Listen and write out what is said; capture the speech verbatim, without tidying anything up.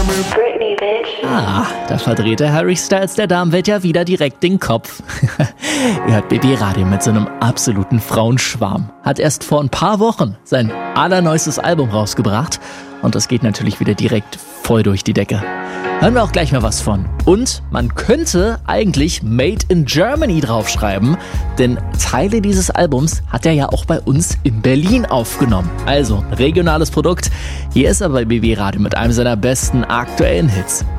Britney, bitch. Ah, da verdreht der Harry Styles der Damenwelt ja wieder direkt den Kopf. Er hat B B Radio mit so einem absoluten Frauenschwarm. Hat erst vor ein paar Wochen sein allerneuestes Album rausgebracht und das geht natürlich wieder direkt voll durch die Decke. Hören wir auch gleich mal was von. Und man könnte eigentlich Made in Germany draufschreiben, denn Teile dieses Albums hat er ja auch bei uns in Berlin aufgenommen. Also, regionales Produkt. Hier ist er bei B B Radio mit einem seiner besten aktuellen Hits.